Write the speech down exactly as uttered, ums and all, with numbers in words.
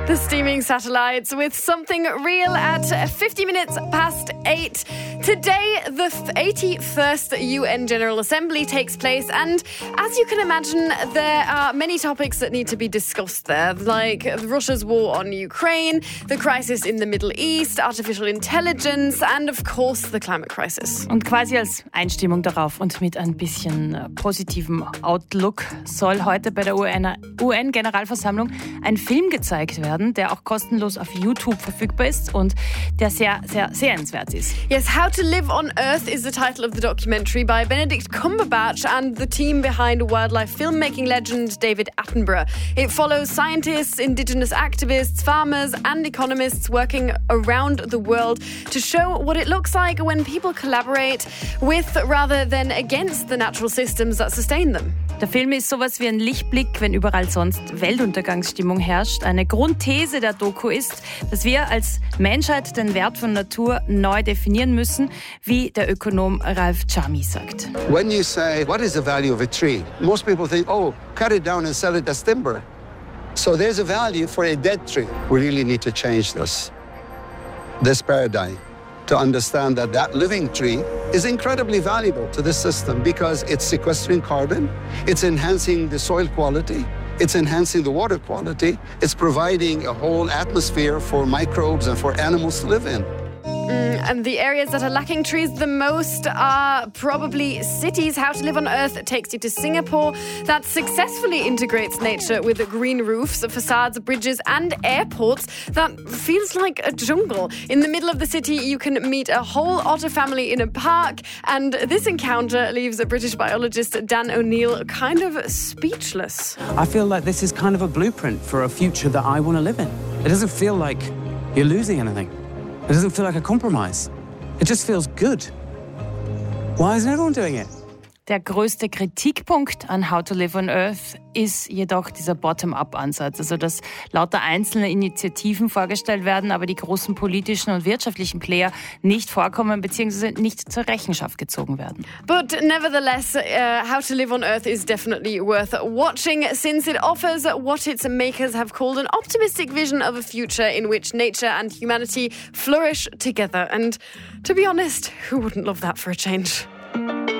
The steaming satellites with something real at fifty minutes past eight. Today, the eighty-first U N General Assembly takes place, and as you can imagine, there are many topics that need to be discussed there, like Russia's war on Ukraine, the crisis in the Middle East, artificial intelligence, and of course the climate crisis. Und quasi als Einstimmung darauf und mit ein bisschen positivem Outlook soll heute bei der U N-Generalversammlung ein Film gezeigt werden, der auch kostenlos auf YouTube verfügbar ist und der sehr, sehr sehenswert ist. Yes, How to Live on Earth is the title of the documentary by Benedict Cumberbatch and the team behind wildlife filmmaking legend David Attenborough. It follows scientists, indigenous activists, farmers and economists working around the world to show what it looks like when people collaborate with rather than against the natural systems that sustain them. Der Film ist sowas wie ein Lichtblick, wenn überall sonst Weltuntergangsstimmung herrscht. Eine Grundthese der Doku ist, dass wir als Menschheit den Wert von Natur neu definieren müssen, wie der Ökonom Ralph Chamy sagt. When you say, what is the value of a tree? Most people think, oh, cut it down and sell it as timber. So there's a value for a dead tree. We really need to change this, this paradigm, to understand that that living tree is incredibly valuable to this system because it's sequestering carbon, it's enhancing the soil quality, it's enhancing the water quality, it's providing a whole atmosphere for microbes and for animals to live in. Mm, and the areas that are lacking trees the most are probably cities. How to Live on Earth takes you to Singapore that successfully integrates nature with green roofs, facades, bridges and airports that feels like a jungle. In the middle of the city, you can meet a whole otter family in a park, and this encounter leaves British biologist Dan O'Neill kind of speechless. I feel like this is kind of a blueprint for a future that I want to live in. It doesn't feel like you're losing anything. It doesn't feel like a compromise. It just feels good. Why isn't everyone doing it? Der größte Kritikpunkt an How to Live on Earth ist jedoch dieser Bottom-up-Ansatz, also dass lauter einzelne Initiativen vorgestellt werden, aber die großen politischen und wirtschaftlichen Player nicht vorkommen bzw. nicht zur Rechenschaft gezogen werden. But nevertheless, uh, How to Live on Earth is definitely worth watching since it offers what its makers have called an optimistic vision of a future in which nature and humanity flourish together. And to be honest, who wouldn't love that for a change?